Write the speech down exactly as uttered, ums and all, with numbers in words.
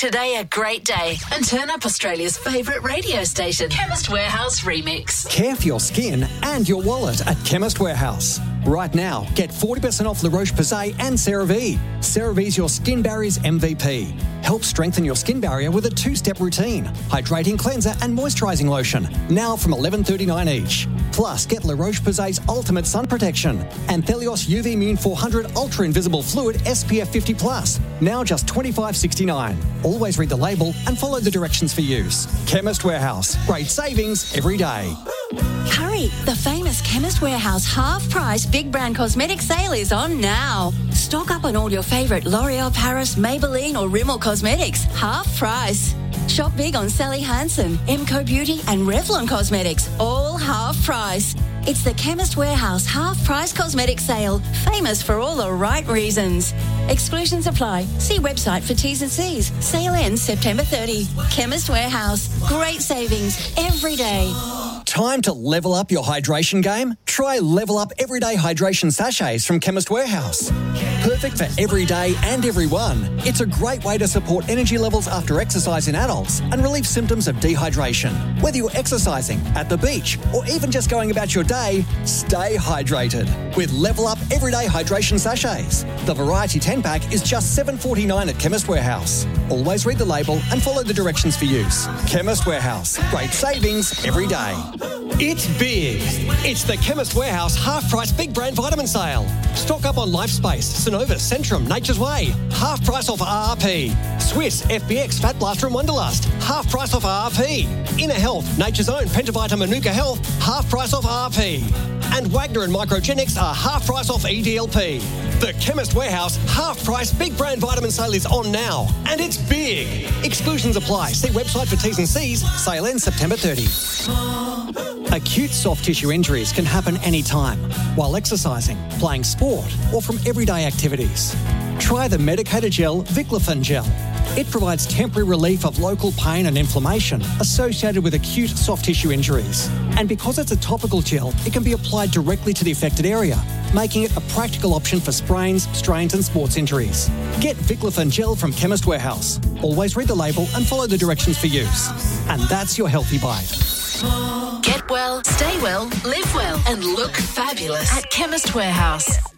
today a great day and turn up Australia's favourite radio station, Chemist Warehouse Remix. Care for your skin and your wallet at Chemist Warehouse. Right now, get forty percent off La Roche-Posay and CeraVe. CeraVe's your skin barrier's M V P. Help strengthen your skin barrier with a two-step routine. Hydrating cleanser and moisturising lotion. Now from eleven thirty-nine each. Plus, get La Roche-Posay's Ultimate Sun Protection and Thelios U V Immune four hundred Ultra Invisible Fluid S P F fifty plus. Now just twenty-five sixty-nine. Always read the label and follow the directions for use. Chemist Warehouse. Great savings every day. Hurry! The famous Chemist Warehouse half-price big brand cosmetic sale is on now. Stock up on all your favourite L'Oreal Paris, Maybelline or Rimmel cosmetics. Half price. Shop big on Sally Hansen, Emco Beauty and Revlon Cosmetics. All half price. It's the Chemist Warehouse half-price cosmetic sale. Famous for all the right reasons. Exclusions apply. See website for T's and C's. Sale ends September thirtieth. Chemist Warehouse. Great savings every day. Time to level up your hydration game? Try Level Up Everyday Hydration Sachets from Chemist Warehouse. Perfect for every day and everyone. It's a great way to support energy levels after exercise in adults and relieve symptoms of dehydration. Whether you're exercising, at the beach, or even just going about your day, stay hydrated with Level Up Everyday Hydration Sachets. The Variety ten-pack is just seven dollars forty-nine at Chemist Warehouse. Always read the label and follow the directions for use. Chemist Warehouse. Great savings every day. It's big. It's the Chemist Warehouse half-price big brand vitamin sale. Stock up on LifeSpace, Synovus, Centrum, Nature's Way. Half price off R R P. Swiss, F B X, Fat Blaster and Wonderlust. Half price off R R P. Inner Health, Nature's Own, Pentavita, Manuka Health. Half price off R R P. And Wagner and Microgenics are half price off E D L P. The Chemist Warehouse half-price big brand vitamin sale is on now. And it's big. Exclusions apply. See website for T's and C's. Sale ends September thirtieth. Acute soft tissue injuries can happen anytime, while exercising, playing sport, or from everyday activities. Try the medicated gel Viclofan Gel. It provides temporary relief of local pain and inflammation associated with acute soft tissue injuries. And because it's a topical gel, it can be applied directly to the affected area, making it a practical option for sprains, strains and sports injuries. Get Viclofan Gel from Chemist Warehouse. Always read the label and follow the directions for use. And that's your healthy bite. Get well, stay well, live well and look fabulous at Chemist Warehouse.